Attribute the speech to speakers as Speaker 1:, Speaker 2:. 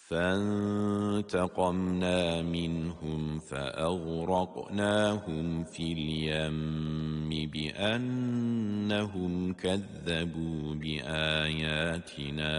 Speaker 1: فانتقمنا منهم فأغرقناهم في اليم بأنهم كذبوا بآياتنا